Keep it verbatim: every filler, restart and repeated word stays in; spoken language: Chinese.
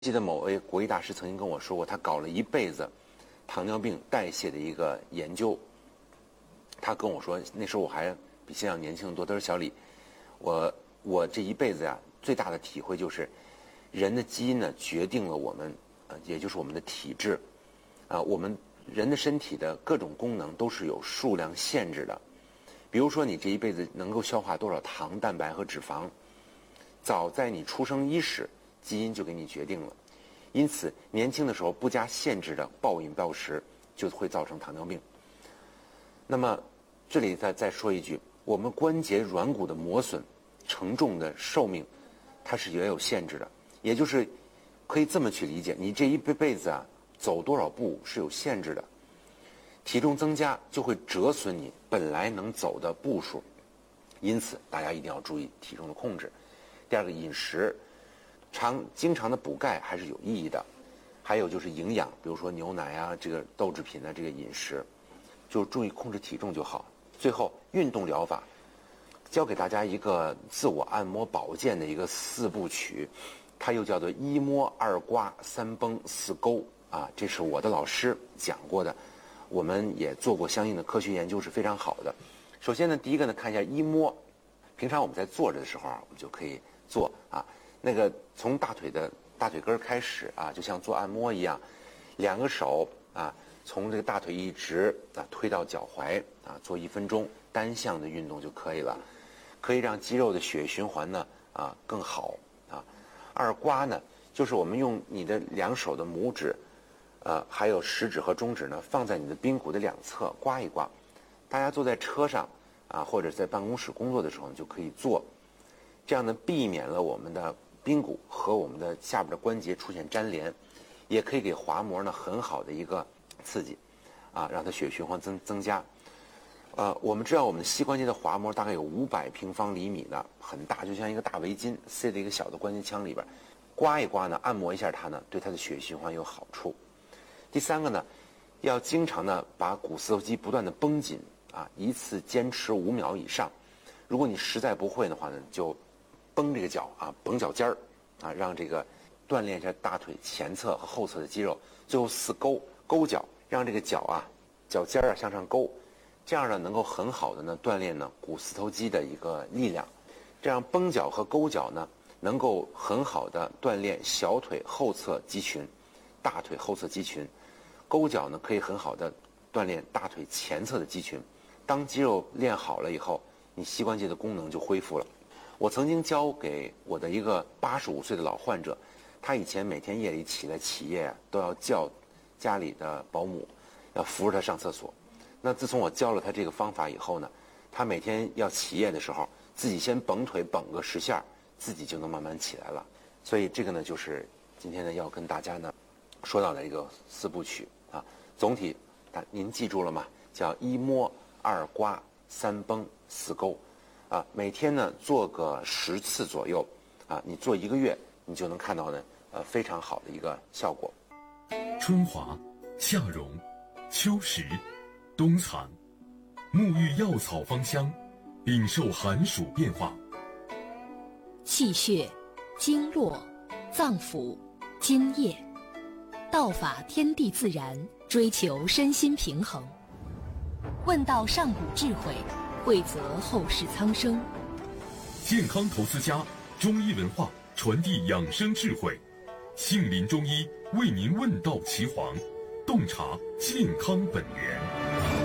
记得某位国医大师曾经跟我说过，他搞了一辈子糖尿病代谢的一个研究。他跟我说，那时候我还比现在年轻得多。他说：“小李，我我这一辈子呀，最大的体会就是，人的基因呢决定了我们，呃，也就是我们的体质，啊、呃，我们人的身体的各种功能都是有数量限制的。比如说，你这一辈子能够消化多少糖、蛋白和脂肪，早在你出生伊始，基因就给你决定了。因此，年轻的时候不加限制的暴饮暴食，就会造成糖尿病。那么，这里再再说一句，我们关节软骨的磨损、承重的寿命，它是也有限制的。也就是可以这么去理解，你这一辈子啊，走多少步是有限制的。体重增加就会折损你本来能走的步数，因此大家一定要注意体重的控制。第二个，饮食。常经常的补钙还是有意义的，还有就是营养，比如说牛奶啊，这个豆制品的这个饮食，就注意控制体重就好。最后，运动疗法，教给大家一个自我按摩保健的一个四部曲，它又叫做一摸二刮三绷四勾啊，这是我的老师讲过的，我们也做过相应的科学研究，是非常好的。首先呢，第一个呢，看一下一摸，平常我们在坐着的时候啊，我们就可以做啊。那个从大腿的大腿根开始啊，就像做按摩一样，两个手啊，从这个大腿一直啊推到脚踝啊，做一分钟单向的运动就可以了，可以让肌肉的血液循环呢啊更好啊。二刮呢，就是我们用你的两手的拇指，呃，还有食指和中指呢，放在你的髌骨的两侧刮一刮。大家坐在车上啊，或者在办公室工作的时候，你就可以做，这样呢，避免了我们的髌骨和我们的下边的关节出现粘连，也可以给滑膜呢很好的一个刺激，啊，让它血液循环增增加。呃，我们知道我们的膝关节的滑膜大概有五百平方厘米呢，很大，就像一个大围巾塞在一个小的关节腔里边，刮一刮呢，按摩一下它呢，对它的血液循环有好处。第三个呢，要经常呢把股四头肌不断的绷紧啊，一次坚持五秒以上。如果你实在不会的话呢，就绷这个脚啊，绷脚尖儿啊，让这个锻炼一下大腿前侧和后侧的肌肉。最后四勾勾脚，让这个脚啊脚尖儿啊向上勾，这样呢能够很好的呢锻炼呢股四头肌的一个力量。这样绷脚和勾脚呢，能够很好的锻炼小腿后侧肌群、大腿后侧肌群。勾脚呢可以很好的锻炼大腿前侧的肌群。当肌肉练好了以后，你膝关节的功能就恢复了。我曾经教给我的一个八十五岁的老患者，他以前每天夜里起来起夜都要叫家里的保姆，要扶着他上厕所。那自从我教了他这个方法以后呢，他每天要起夜的时候，自己先绷腿绷个十下，自己就能慢慢起来了。所以这个呢，就是今天呢要跟大家呢说到的一个四部曲啊。总体，您记住了吗？叫一摸二刮三绷四勾。啊，每天呢做个十次左右，啊，你做一个月，你就能看到呢，呃，非常好的一个效果。 春华、夏荣、秋实、冬藏，沐浴药草芳香，禀受寒暑变化。 气血、经络、脏腑、津液，道法天地自然，追求身心平衡。问道上古智慧，惠泽后世苍生。 健康投资家，中医文化传递养生智慧，杏林中医为您问道岐黄，洞察健康本源。